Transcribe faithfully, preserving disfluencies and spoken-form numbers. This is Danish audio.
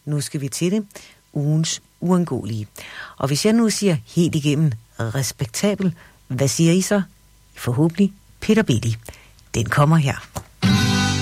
nu skal vi til det. Ugens uundgåelige. Og hvis jeg nu siger helt igennem respektabel, hvad siger I så? Forhåbentlig Peter Belli. Den kommer her.